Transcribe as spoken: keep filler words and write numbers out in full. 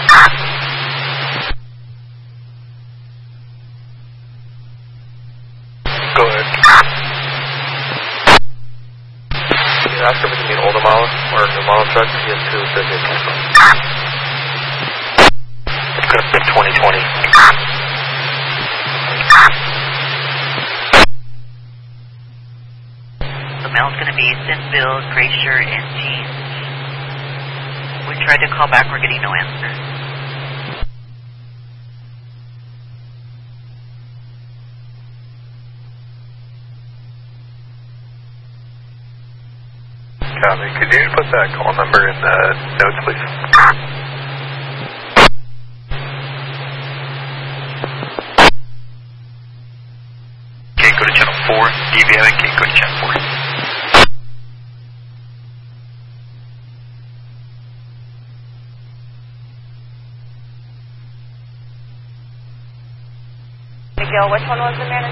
Go ahead. You ask him if you need older model or new model truck. He has two that they can. It could have been twenty twenty. The mail's going to be thin build, gray shirt, and jeans. We tried to call back, we're getting no answer. Copy. Could you put that call number in the notes, please? Okay, go to channel four. D V M, okay, go to channel four. Miguel, which one was the manager?